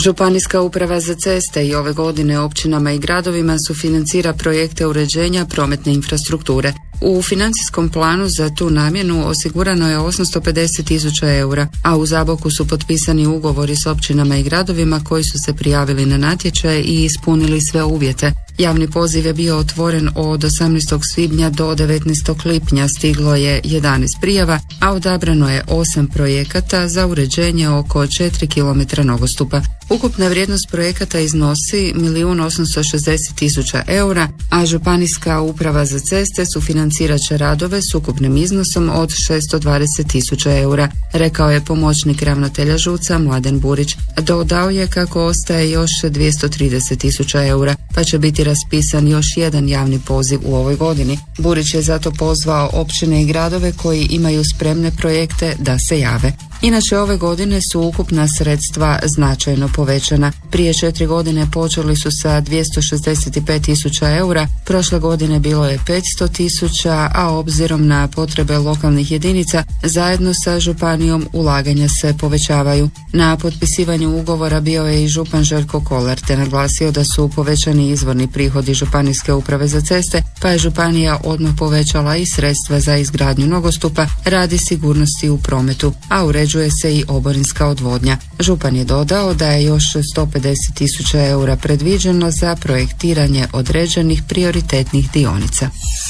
Županijska uprava za ceste i ove godine općinama i gradovima sufinancira projekte uređenja prometne infrastrukture. U financijskom planu za tu namjenu osigurano je 850.000 eura, a u Zaboku su potpisani ugovori s općinama i gradovima koji su se prijavili na natječaj i ispunili sve uvjete. Javni poziv je bio otvoren od 18. svibnja do 19. lipnja, stiglo je 11 prijava, a odabrano je 8 projekata za uređenje oko 4 km nogostupa. Ukupna vrijednost projekata iznosi 1.860.000 eura, a Županijska uprava za ceste sufinancirat će radove s ukupnim iznosom od 620.000 eura, rekao je pomoćnik ravnatelja ŽUC-a Mladen Burić. Dodao je kako ostaje još 230.000 eura, pa će biti raspisan još jedan javni poziv u ovoj godini. Burić je zato pozvao općine i gradove koji imaju spremne projekte da se jave. Inače, ove godine su ukupna sredstva značajno povećana. Prije 4 godine počeli su sa 265.000 eura, prošle godine bilo je 500.000, a obzirom na potrebe lokalnih jedinica, zajedno sa županijom ulaganja se povećavaju. Na potpisivanju ugovora bio je i župan Željko Kolar, te naglasio da su povećani izvorni prihodi Županijske uprave za ceste, pa je županija odmah povećala i sredstva za izgradnju nogostupa radi sigurnosti u prometu, a uređuje se i oborinska odvodnja. Župan je dodao da je još 150.000 eura predviđeno za projektiranje određenih prioritetnih dionica.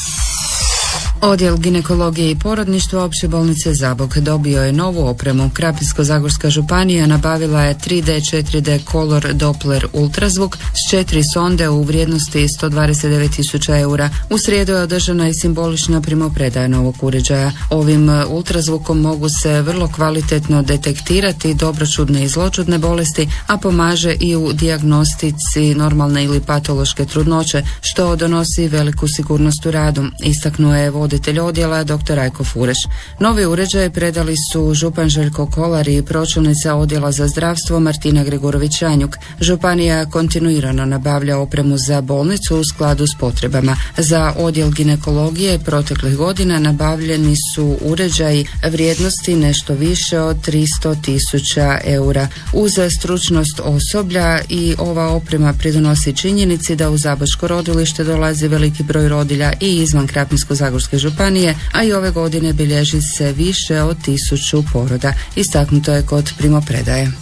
Odjel ginekologije i porodništva Opće bolnice Zabok dobio je novu opremu. Krapinsko-zagorska županija nabavila je 3D, 4D Color Doppler ultrazvuk s 4 sonde u vrijednosti 129.000 eura. U srijedu je održana i simbolična primopredaja novog uređaja. Ovim ultrazvukom mogu se vrlo kvalitetno detektirati dobročudne i zločudne bolesti, a pomaže i u dijagnostici normalne ili patološke trudnoće, što donosi veliku sigurnost u radu, istaknuo je voditelj odjela dr. Rajko Fureš. Novi uređaj predali su župan Željko Kolar i pročelnica odjela za zdravstvo Martina Gregorović-Janjuk. Županija kontinuirano nabavlja opremu za bolnicu u skladu s potrebama. Za odjel ginekologije proteklih godina nabavljeni su uređaji vrijednosti nešto više od 300.000 eura. Uz stručnost osoblja i ova oprema pridonosi činjenici da u Zabočko rodilište dolazi veliki broj rodilja i izvan Krapinsko-zagorske županije, a i ove godine bilježi se više od 1000 poroda. Istaknuto je kod primopredaje.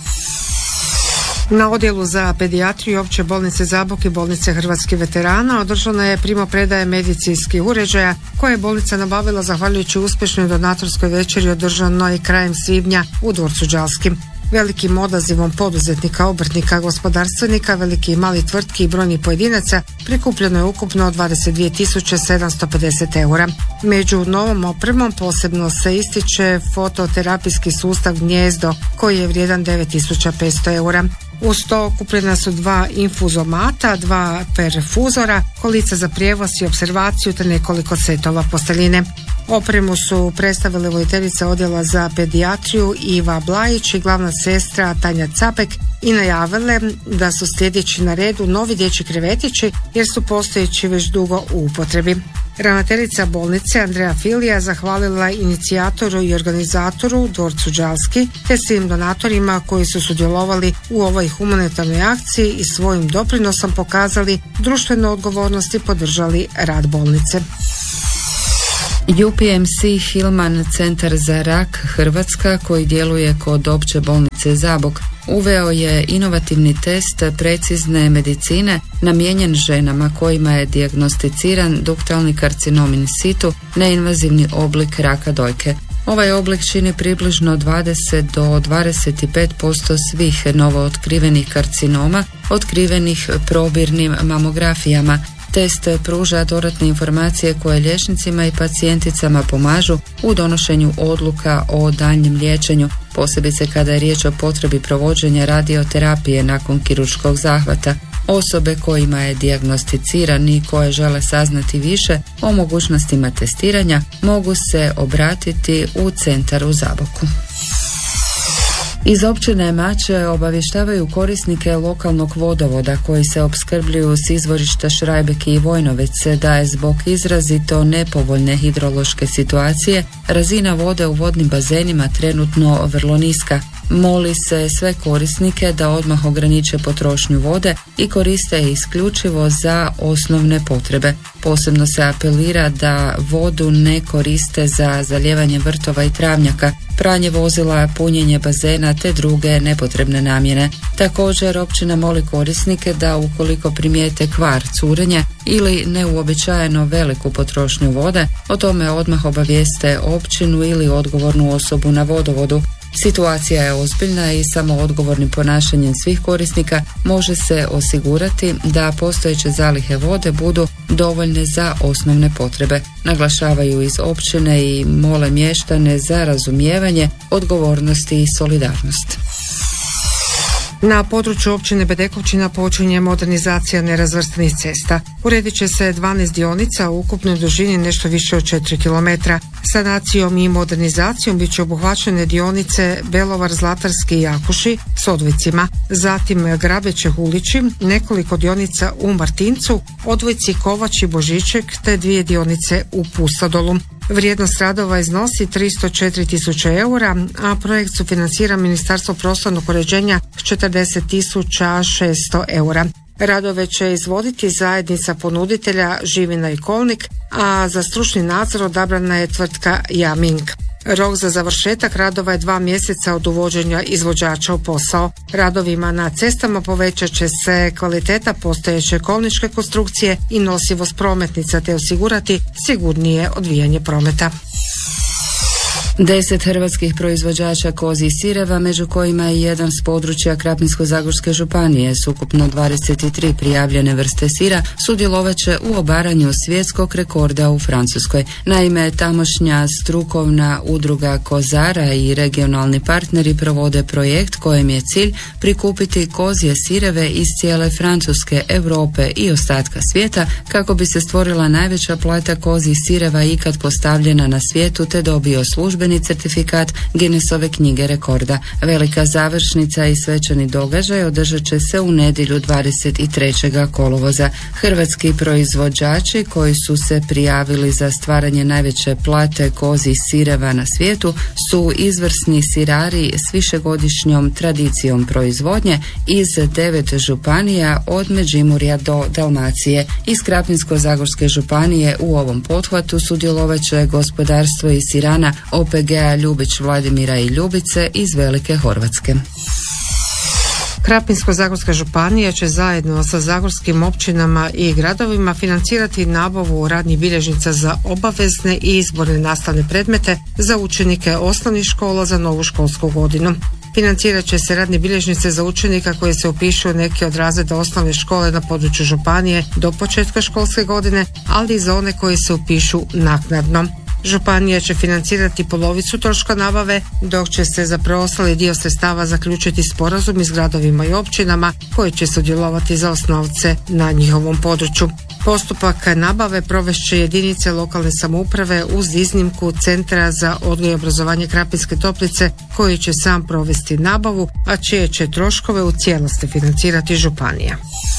Na odjelu za pedijatriju Opće bolnice Zabok i bolnice Hrvatskih veterana održana je primopredaja medicinskih uređaja koje je bolnica nabavila zahvaljujući uspješnoj donatorskoj večeri održanoj krajem svibnja u dvorcu Đalskim. Velikim odazivom poduzetnika, obrtnika, gospodarstvenika, veliki i mali tvrtki i brojnih pojedinaca prikupljeno je ukupno 22.750 eura. Među novom opremom posebno se ističe fototerapijski sustav Gnjezdo koji je vrijedan 9.500 eura. Uz to kupljena su 2 infuzomata, 2 perfuzora, kolica za prijevoz i observaciju te nekoliko setova posteljine. Opremu su predstavile voditeljica odjela za pedijatriju Iva Blajić i glavna sestra Tanja Capek i najavile da su sljedeći na redu novi dječji krevetići jer su postojeći već dugo u upotrebi. Ravnateljica bolnice Andreja Filija zahvalila inicijatoru i organizatoru dvorcu Đalski te svim donatorima koji su sudjelovali u ovoj humanitarnoj akciji i svojim doprinosom pokazali društvenu odgovornost i podržali rad bolnice. UPMC Hillman Centar za rak Hrvatska, koji djeluje kod Opće bolnice Zabok, uveo je inovativni test precizne medicine namijenjen ženama kojima je dijagnosticiran duktalni karcinom in situ, neinvazivni oblik raka dojke. Ovaj oblik čini približno 20 do 25% svih novootkrivenih karcinoma otkrivenih probirnim mamografijama. Test pruža dodatne informacije koje liječnicima i pacijenticama pomažu u donošenju odluka o daljnjem liječenju, posebice kada je riječ o potrebi provođenja radioterapije nakon kirurškog zahvata. Osobe kojima je dijagnosticiran i koje žele saznati više o mogućnostima testiranja mogu se obratiti u centar u Zaboku. Iz općine Mače obavještavaju korisnike lokalnog vodovoda koji se opskrbljuju s izvorišta Šrajbeke i Vojnovec da je zbog izrazito nepovoljne hidrološke situacije razina vode u vodnim bazenima trenutno vrlo niska. Moli se sve korisnike da odmah ograniče potrošnju vode i koriste je isključivo za osnovne potrebe. Posebno se apelira da vodu ne koriste za zalijevanje vrtova i travnjaka, pranje vozila, punjenje bazena te druge nepotrebne namjene. Također općina moli korisnike da ukoliko primijete kvar, curenje ili neuobičajeno veliku potrošnju vode, o tome odmah obavijeste općinu ili odgovornu osobu na vodovodu. Situacija je ozbiljna i samo odgovornim ponašanjem svih korisnika može se osigurati da postojeće zalihe vode budu dovoljne za osnovne potrebe. Naglašavaju iz općine i mole mještane za razumijevanje, odgovornosti i solidarnost. Na području općine Bedekovčina počinje modernizacija nerazvrstanih cesta. Uredit će se 12 dionica u ukupnoj dužini nešto više od 4 km. Sanacijom i modernizacijom bit će obuhvaćene dionice Belovar, Zlatarski i Jakuši s odvojcima, zatim Grabeće, Hulići, nekoliko dionica u Martincu, odvojci Kovač i Božiček te 2 dionice u Pustodolu. Vrijednost radova iznosi 304.000 eura, a projekt sufinancira Ministarstvo prostornog uređenja s 40.600 eura. Radove će izvoditi zajednica ponuditelja Živina i Kolnik, a za stručni nadzor odabrana je tvrtka Jaming. Rok za završetak radova je 2 mjeseca od uvođenja izvođača u posao. Radovima na cestama povećat će se kvaliteta postojeće kolničke konstrukcije i nosivost prometnica te osigurati sigurnije odvijanje prometa. 10 hrvatskih proizvođača kozjih sireva, među kojima je jedan s područja Krapinsko-zagorske županije s ukupno 23 prijavljene vrste sira, sudjelovat će u obaranju svjetskog rekorda u Francuskoj. Naime, tamošnja strukovna udruga kozara i regionalni partneri provode projekt kojem je cilj prikupiti kozje sireve iz cijele Francuske, Europe i ostatka svijeta kako bi se stvorila najveća plata kozjih sireva ikad postavljena na svijetu te dobio službeni certifikat Guinnessove knjige rekorda. Velika završnica i svečani događaj održat će se u nedjelju 23. kolovoza. Hrvatski proizvođači koji su se prijavili za stvaranje najveće plate kozjih sireva na svijetu su izvrsni sirari s višegodišnjom tradicijom proizvodnje iz 9 županija od Međimurja do Dalmacije. Iz Krapinsko-zagorske županije u ovom pothvatu sudjelovat će gospodarstvo iz sirana OPG-a Ljubić, Vladimira i Ljubice iz Velike Horvatske. Krapinsko-zagorska županija će zajedno sa zagorskim općinama i gradovima financirati nabavu radnih bilježnica za obavezne i izborne nastavne predmete za učenike osnovnih škola za novu školsku godinu. Financirat će se radne bilježnice za učenika koji se upišu u neki od razreda osnovne škole na području županije do početka školske godine, ali i za one koji se upišu naknadno. Županija će financirati polovicu troška nabave, dok će se za preostali dio sredstava zaključiti sporazum s gradovima i općinama koji će sudjelovati za osnovce na njihovom području. Postupak nabave provest će jedinice lokalne samouprave uz iznimku Centra za odgoj i obrazovanje Krapinske Toplice koji će sam provesti nabavu, a čije će troškove u cijelosti financirati županija.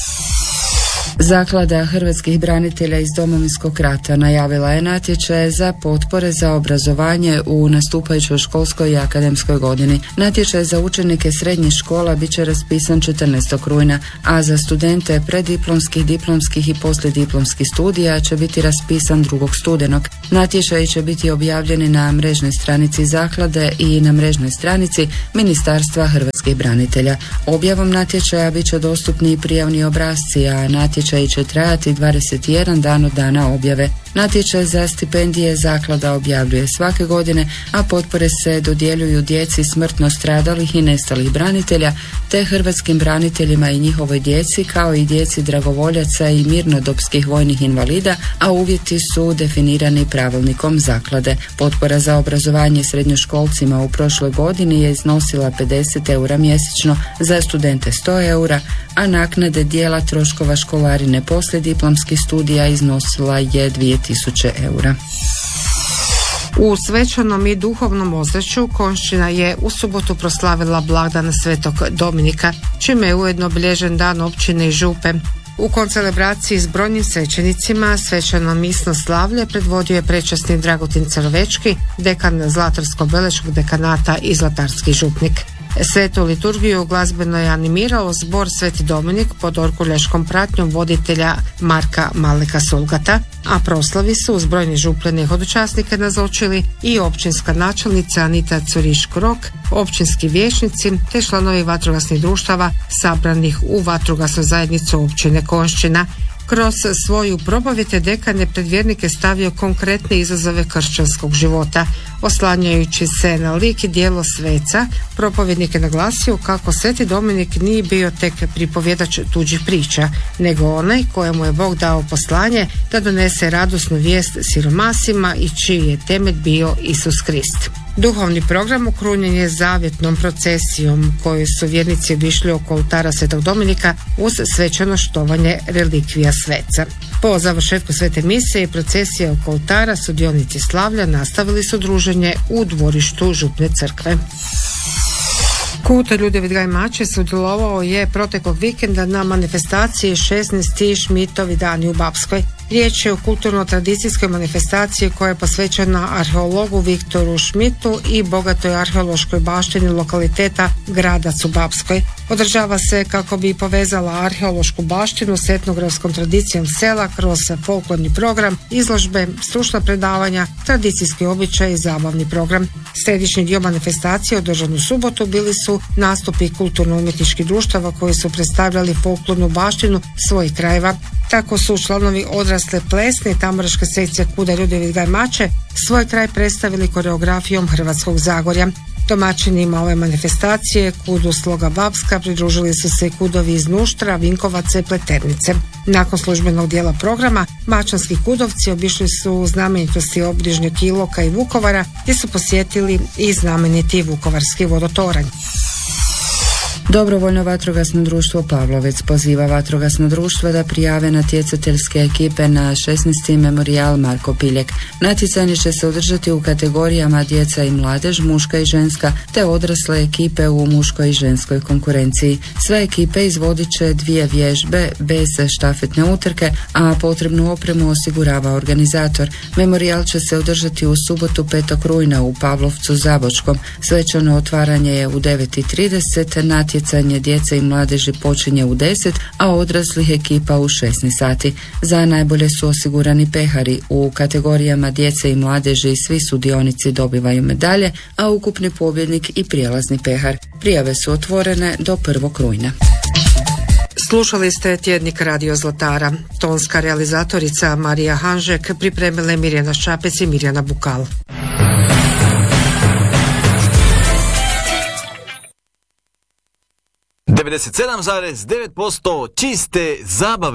Zaklada hrvatskih branitelja iz Domovinskog rata najavila je natječaje za potpore za obrazovanje u nastupajućoj školskoj i akademskoj godini. Natječaj za učenike srednjih škola bit će raspisan 14. rujna, a za studente preddiplomskih, diplomskih i poslijediplomskih studija će biti raspisan 2. studenog. Natječaji će biti objavljeni na mrežnoj stranici zaklade i na mrežnoj stranici Ministarstva hrvatskih branitelja. Objavom natječaja bit će dostupni i prijavni obrasci, a natječaji će trajati 21 dan od dana objave. Natječaj za stipendije zaklada objavljuje svake godine, a potpore se dodjeljuju djeci smrtno stradalih i nestalih branitelja, te hrvatskim braniteljima i njihovoj djeci, kao i djeci dragovoljaca i mirnodopskih vojnih invalida, a uvjeti su definirani pravilnikom zaklade. Potpora za obrazovanje srednjoškolcima u prošloj godini je iznosila 50 eura mjesečno, za studente 100 eura, a naknade dijela troškova školarine poslijediplomskih studija iznosila je 2000 eura. U svečanom i duhovnom ozračju Konjšćina je u subotu proslavila blagdan Svetog Dominika, čime je ujedno obilježen dan općine i župe. U koncelebraciji s brojnim svećenicima svečano misno slavlje predvodio je prečasni Dragutin Cerovečki, dekan Zlatarsko-Beleškog dekanata i zlatarski župnik. Svetu liturgiju glazbeno je animirao zbor Sveti Dominik pod orkuljaškom pratnjom voditelja Marka Maleka Sulgata, a proslavi su uz brojni župljani hodočasnike nazočili i općinska načelnica Anita Curiš-Krok, općinski vijećnici te članovi vatrogasnih društava sabranih u vatrogasnu zajednicu općine Konjšćina. Kroz svoju propovijed dekan je pred vjernike stavio konkretne izazove kršćanskog života. Oslanjajući se na lik i djelo sveca, propovjednik je naglasio kako Sveti Dominik nije bio tek pripovjedač tuđih priča, nego onaj kojemu je Bog dao poslanje da donese radosnu vijest siromasima i čiji je temelj bio Isus Krist. Duhovni program okrunjen je zavjetnom procesijom koju su vjernici obišli oko oltara Svetog Dominika uz svečano štovanje relikvija sveca. Po završetku svete mise i procesije oko oltara sudionici slavlja nastavili su druženje u dvorištu župne crkve. Kult Ljudevit Gaj Mače sudjelovao je proteklog vikenda na manifestaciji 16. Šmitovi dani u Bapskoj. Riječ je o kulturno-tradicijskoj manifestaciji koja je posvećena arheologu Viktoru Šmitu i bogatoj arheološkoj baštini lokaliteta Gradac u Bapskoj. Održava se kako bi povezala arheološku baštinu s etnografskom tradicijom sela kroz folklorni program, izložbe, stručna predavanja, tradicijski običaj i zabavni program. Središnji dio manifestacije održan u subotu bili su nastupi kulturno-umjetničkih društava koji su predstavljali folklornu baštinu svojih krajeva. Tako su članovi odrasle plesne i tamburaške sekcije KUD-a Ljudevit Gaj Mače svoj kraj predstavili koreografijom Hrvatskog Zagorja. Domaćinima ove manifestacije KUD-u Sloga Bapska pridružili su se KUD-ovi iz Nuštra, Vinkovaca i Pleternice. Nakon službenog dijela programa mačanski KUD-ovci obišli su znamenitosti obližnjeg Iloka i Vukovara gdje su posjetili i znameniti Vukovarski vodotoranj. Dobrovoljno vatrogasno društvo Pavlovec poziva vatrogasno društvo da prijave natjecateljske ekipe na 16. memorijal Marko Piljek. Natjecanje će se održati u kategorijama djeca i mladež, muška i ženska, te odrasle ekipe u muškoj i ženskoj konkurenciji. Sve ekipe izvodit će 2 vježbe bez štafetne utrke, a potrebnu opremu osigurava organizator. Memorijal će se održati u subotu 5. rujna u Pavlovcu Zabočkom. Svečano otvaranje je u 9:30, natjecanje djece i mladeži počinje u 10, a odraslih ekipa u 16 sati. Za najbolje su osigurani pehari. U kategorijama djece i mladeži svi sudionici dobivaju medalje, a ukupni pobjednik i prijelazni pehar. Prijave su otvorene do 1. rujna. Slušali ste tjednik Radio Zlatara. Tonska realizatorica Marija Hanžek, pripremile Mirjana Šapec i Mirjana Bukal. 97,9% čiste zabave.